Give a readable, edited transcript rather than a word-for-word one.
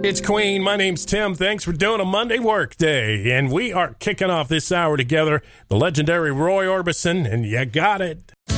It's Queen. My name's Tim. Thanks for doing a Monday work day. And we are kicking off this hour together. The legendary Roy Orbison, and you got it.